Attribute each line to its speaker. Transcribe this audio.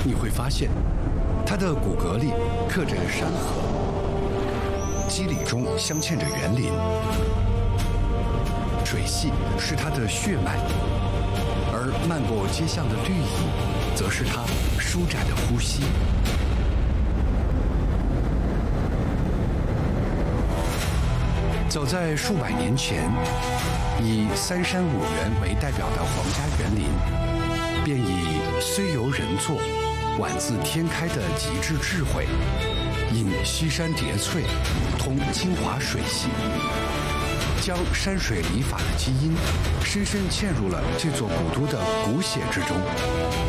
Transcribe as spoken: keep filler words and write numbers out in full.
Speaker 1: 你会发现，它的骨骼里刻着山河，肌理中镶嵌着园林，水系是它的血脉，而漫过街巷的绿意，则是它舒展的呼吸。早在数百年前，以三山五园为代表的皇家园林，便以虽由人作，宛自天开的极致智慧，引西山叠翠，通精华水系，将山水理法的基因深深嵌入了这座古都的骨血之中。